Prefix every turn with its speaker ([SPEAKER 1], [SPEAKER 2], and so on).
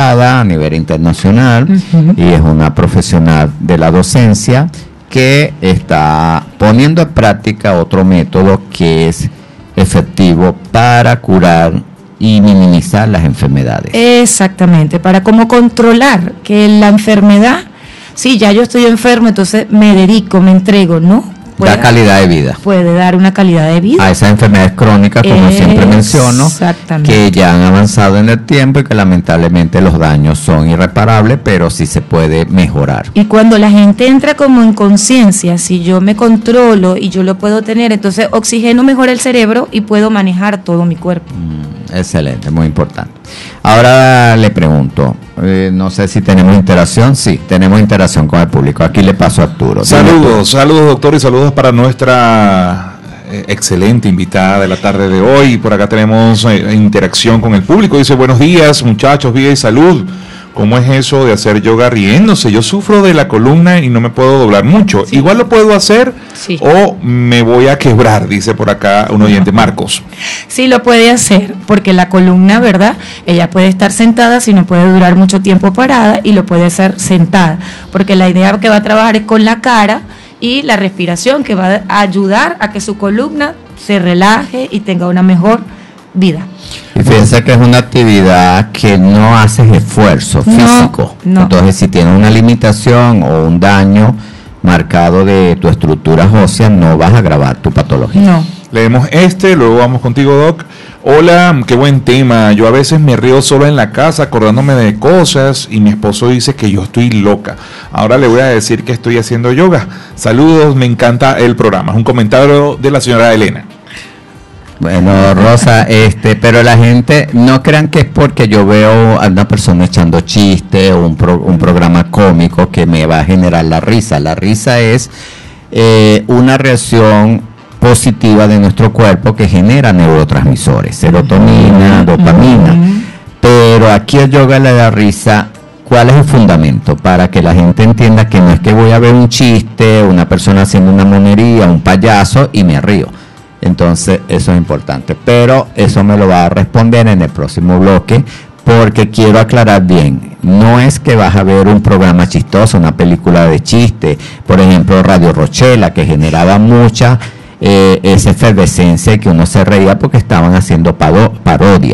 [SPEAKER 1] reconocida a nivel internacional y es una profesional de la docencia que está poniendo en práctica otro método que es efectivo para curar y minimizar las enfermedades.
[SPEAKER 2] Exactamente, para cómo controlar que la enfermedad, sí, ya yo estoy enfermo, entonces me dedico, me entrego, ¿no?
[SPEAKER 1] Da calidad de vida.
[SPEAKER 2] Puede dar una calidad de vida.
[SPEAKER 1] A esas enfermedades crónicas, como siempre menciono, que ya han avanzado en el tiempo y que lamentablemente los daños son irreparables, pero sí se puede mejorar.
[SPEAKER 2] Y cuando la gente entra como en conciencia, si yo me controlo y yo lo puedo tener, entonces oxigeno mejor el cerebro y puedo manejar todo mi cuerpo.
[SPEAKER 1] Excelente, muy importante. Ahora le pregunto, no sé si tenemos interacción. Sí, tenemos interacción con el público. Aquí le paso a Arturo.
[SPEAKER 3] Saludos doctor, y saludos para nuestra excelente invitada de la tarde de hoy. Por acá tenemos interacción con el público. Dice: buenos días muchachos, vida y salud. ¿Cómo es eso de hacer yoga riéndose? Yo sufro de la columna y no me puedo doblar mucho. Sí. Igual lo puedo hacer, sí, o me voy a quebrar, dice por acá un oyente, Marcos.
[SPEAKER 2] Sí, lo puede hacer, porque la columna, ¿verdad? Ella puede estar sentada, si no puede durar mucho tiempo parada, y lo puede hacer sentada, porque la idea que va a trabajar es con la cara y la respiración, que va a ayudar a que su columna se relaje y tenga una mejor vida.
[SPEAKER 1] Y fíjense que es una actividad que no haces esfuerzo físico. No. Entonces, si tienes una limitación o un daño marcado de tu estructura ósea, no vas a agravar tu patología.
[SPEAKER 2] No.
[SPEAKER 3] Leemos luego vamos contigo, Doc. Hola, qué buen tema. Yo a veces me río solo en la casa acordándome de cosas y mi esposo dice que yo estoy loca. Ahora le voy a decir que estoy haciendo yoga. Saludos, me encanta el programa. Es un comentario de la señora Elena.
[SPEAKER 1] Bueno, Rosa, pero la gente, no crean que es porque yo veo a una persona echando chistes o un programa cómico que me va a generar la risa. La risa es una reacción positiva de nuestro cuerpo que genera neurotransmisores, serotonina, dopamina. Pero aquí el yoga le da risa. ¿Cuál es el fundamento? Para que la gente entienda que no es que voy a ver un chiste, una persona haciendo una monería, un payaso y me río. Entonces eso es importante, pero eso me lo va a responder en el próximo bloque, porque quiero aclarar bien, no es que vas a ver un programa chistoso, una película de chiste, por ejemplo Radio Rochela, que generaba mucha esa efervescencia y que uno se reía porque estaban haciendo parodia.